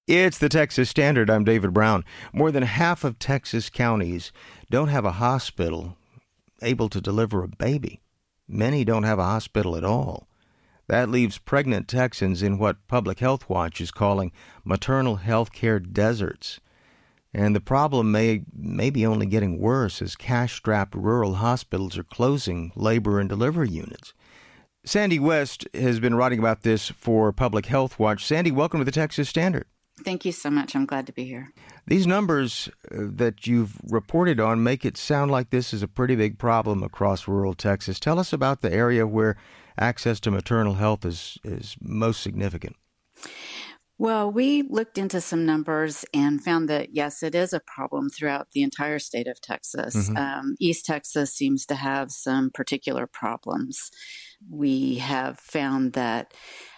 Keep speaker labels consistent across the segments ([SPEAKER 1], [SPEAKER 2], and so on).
[SPEAKER 1] It's the Texas Standard. I'm David Brown. More than half of Texas counties don't have a hospital able to deliver a baby. Many don't have a hospital at all. That leaves pregnant Texans in what Public Health Watch is calling maternal health care deserts. And the problem may be only getting worse as cash-strapped rural hospitals are closing labor and delivery units. Sandy West has been writing about this for Public Health Watch. Sandy, welcome to the Texas Standard.
[SPEAKER 2] Thank you so much. I'm glad to be here.
[SPEAKER 1] These numbers that you've reported on make it sound like this is a pretty big problem across rural Texas. Tell us about the area where access to maternal health is most significant.
[SPEAKER 2] Well, we looked into some numbers and found that, yes, it is a problem throughout the entire state of Texas. East Texas seems to have some particular problems. We have found that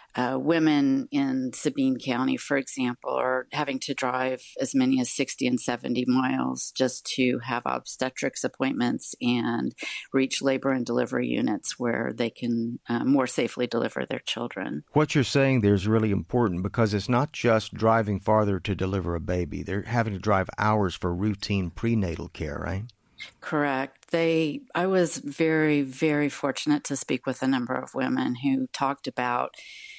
[SPEAKER 2] women in Sabine County, for example, are having to drive as many as 60 and 70 miles just to have obstetrics appointments and reach labor and delivery units where they can more safely deliver their children.
[SPEAKER 1] What you're saying there is really important because it's not just driving farther to deliver a baby. They're having to drive hours for routine prenatal care, right?
[SPEAKER 2] Correct. I was very, very fortunate to speak with a number of women who talked about,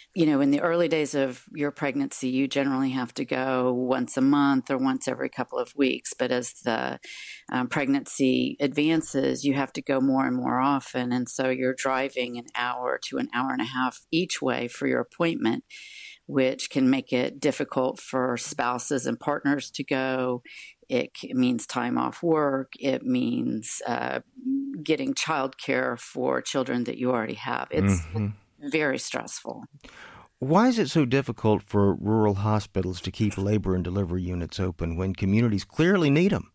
[SPEAKER 2] in the early days of your pregnancy, you generally have to go once a month or once every couple of weeks. But as the pregnancy advances, you have to go more and more often. And so you're driving an hour to an hour and a half each way for your appointment, which can make it difficult for spouses and partners to go. It means time off work. It means getting childcare for children that you already have. It's very stressful.
[SPEAKER 1] Why is it so difficult for rural hospitals to keep labor and delivery units open when communities clearly need them?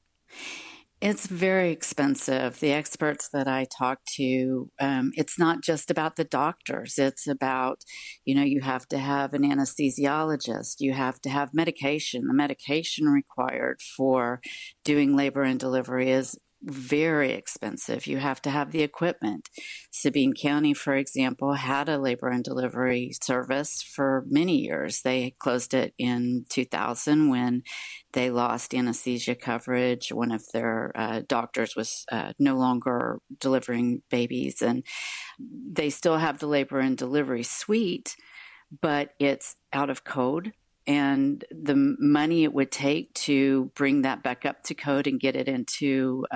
[SPEAKER 2] It's very expensive. The experts that I talk to, it's not just about the doctors. It's about, you have to have an anesthesiologist. You have to have medication. The medication required for doing labor and delivery is very expensive. You have to have the equipment. Sabine County, for example, had a labor and delivery service for many years. They closed it in 2000 when they lost anesthesia coverage. One of their doctors was no longer delivering babies, and they still have the labor and delivery suite, but it's out of code. And the money it would take to bring that back up to code and get it into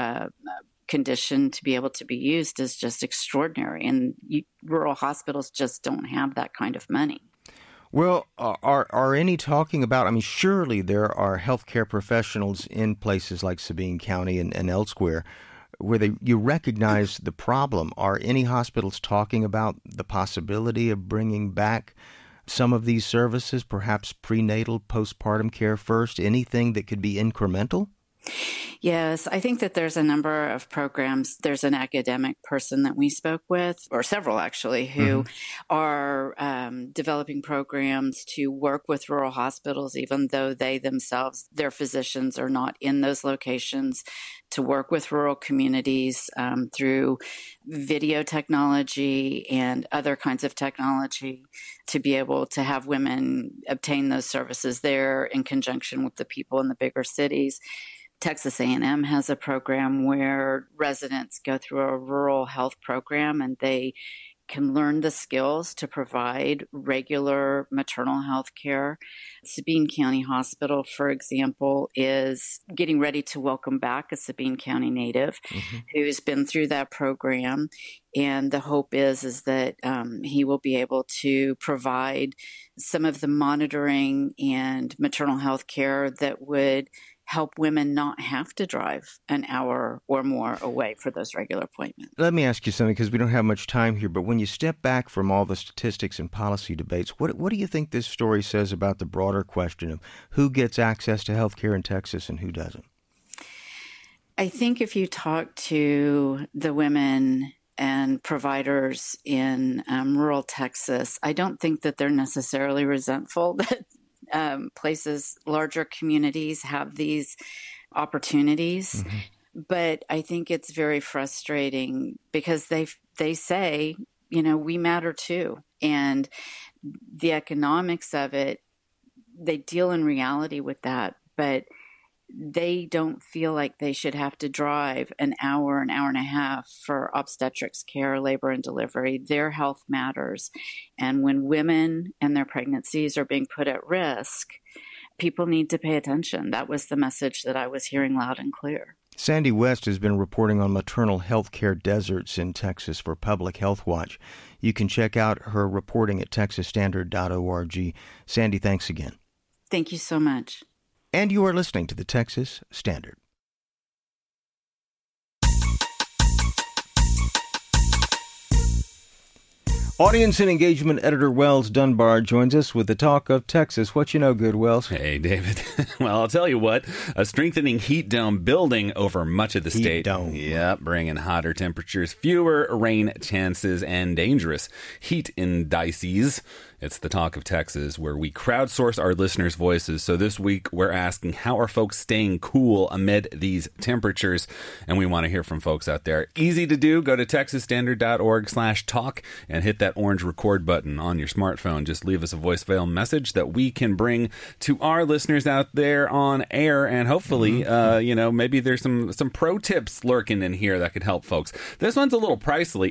[SPEAKER 2] condition to be able to be used is just extraordinary. And rural hospitals just don't have that kind of money.
[SPEAKER 1] Well, are any talking about, surely there are healthcare professionals in places like Sabine County and elsewhere where you recognize the problem. Are any hospitals talking about the possibility of bringing back some of these services, perhaps prenatal, postpartum care first, anything that could be incremental?
[SPEAKER 2] Yes, I think that there's a number of programs. There's an academic person that we spoke with, or several actually, who are developing programs to work with rural hospitals, even though they themselves, their physicians are not in those locations, to work with rural communities through video technology and other kinds of technology to be able to have women obtain those services there in conjunction with the people in the bigger cities. Texas A&M has a program where residents go through a rural health program and they can learn the skills to provide regular maternal health care. Sabine County Hospital, for example, is getting ready to welcome back a Sabine County native who's been through that program. And the hope is that he will be able to provide some of the monitoring and maternal health care that would help women not have to drive an hour or more away for those regular appointments.
[SPEAKER 1] Let me ask you something, because we don't have much time here, but when you step back from all the statistics and policy debates, what do you think this story says about the broader question of who gets access to health care in Texas and who doesn't?
[SPEAKER 2] I think if you talk to the women and providers in rural Texas, I don't think that they're necessarily resentful that larger communities have these opportunities. But I think it's very frustrating because they say, we matter too. And the economics of it deal in reality with that, but they don't feel like they should have to drive an hour and a half for obstetrics care, labor and delivery. Their health matters. And when women and their pregnancies are being put at risk, people need to pay attention. That was the message that I was hearing loud and clear.
[SPEAKER 1] Sandy West has been reporting on maternal health care deserts in Texas for Public Health Watch. You can check out her reporting at texasstandard.org. Sandy, thanks again.
[SPEAKER 2] Thank you so much.
[SPEAKER 1] And you are listening to the Texas Standard. Audience and engagement editor Wells Dunbar joins us with the talk of Texas. What you know, good, Wells?
[SPEAKER 3] Hey, David. Well, I'll tell you what, a strengthening heat dome building over much of the state.
[SPEAKER 1] Heat dome.
[SPEAKER 3] Yep, bringing hotter temperatures, fewer rain chances, and dangerous heat indices. It's the talk of Texas, where we crowdsource our listeners' voices. So this week, we're asking, how are folks staying cool amid these temperatures? And we want to hear from folks out there. Easy to do. Go to texasstandard.org/talk and hit that orange record button on your smartphone. Just leave us a voicemail message that we can bring to our listeners out there on air. And hopefully, maybe there's some pro tips lurking in here that could help folks. This one's a little pricey,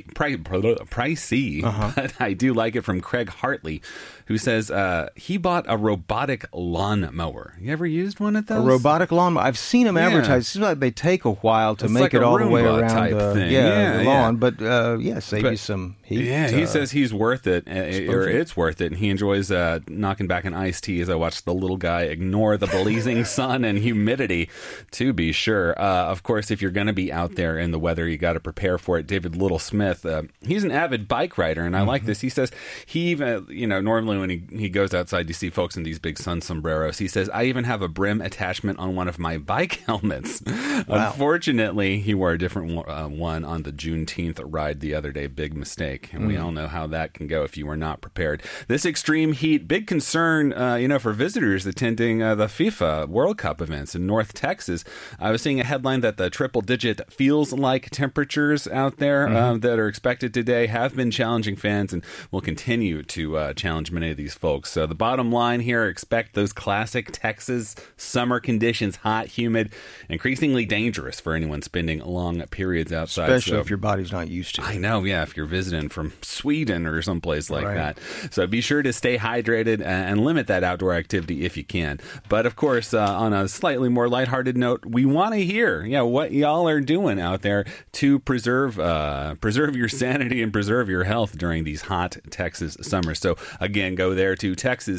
[SPEAKER 3] but I do like it, from Craig Hartley, who says he bought a robotic lawnmower. You ever used one of those?
[SPEAKER 1] A robotic lawnmower. I've seen them advertised. It seems like they take a while to make it all the way around the lawn, but save you some heat.
[SPEAKER 3] Yeah, he says he's worth it, or it's worth it, and he enjoys knocking back an iced tea as I watch the little guy ignore the blazing sun and humidity, to be sure. Of course, if you're going to be out there in the weather, you got to prepare for it. David Little Smith, he's an avid bike rider, and I like this. He says he even, normally when he goes outside, you see folks in these big sun sombreros. He says, I even have a brim attachment on one of my bike helmets. Wow. Unfortunately, he wore a different one on the Juneteenth ride the other day. Big mistake. And we all know how that can go if you were not prepared. This extreme heat, big concern, for visitors attending the FIFA World Cup events in North Texas. I was seeing a headline that the triple-digit feels-like temperatures out there that are expected today have been challenging fans and will continue to challenge many of these folks. So the bottom line here, expect those classic Texas summer conditions, hot, humid, increasingly dangerous for anyone spending long periods outside.
[SPEAKER 1] Especially if your body's not used to it.
[SPEAKER 3] I know, yeah, if you're visiting from Sweden or someplace like that. So be sure to stay hydrated and limit that outdoor activity if you can. But of course, on a slightly more lighthearted note, we want to hear what y'all are doing out there to preserve your sanity and preserve your health during these hot Texas summers. So again, go there to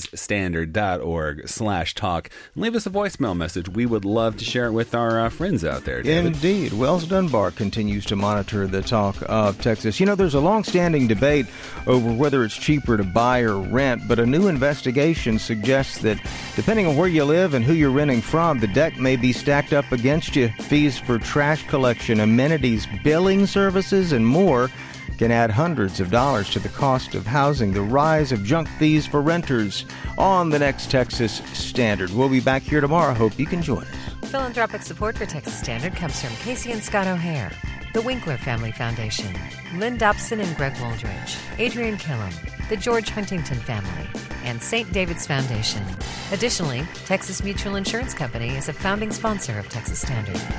[SPEAKER 3] texasstandard.org/talk and leave us a voicemail message. We would love to share it with our friends out there, David.
[SPEAKER 1] Indeed. Wells Dunbar continues to monitor the talk of Texas. There's a long-standing debate over whether it's cheaper to buy or rent, but a new investigation suggests that depending on where you live and who you're renting from, the deck may be stacked up against you. Fees for trash collection, amenities, billing services, and more can add hundreds of dollars to the cost of housing. The rise of junk fees for renters on the next Texas Standard. We'll be back here tomorrow. Hope you can join us.
[SPEAKER 4] Philanthropic support for Texas Standard comes from Casey and Scott O'Hare, the Winkler Family Foundation, Lynn Dobson and Greg Wooldridge, Adrian Killam, the George Huntington family, and St. David's Foundation. Additionally, Texas Mutual Insurance Company is a founding sponsor of Texas Standard.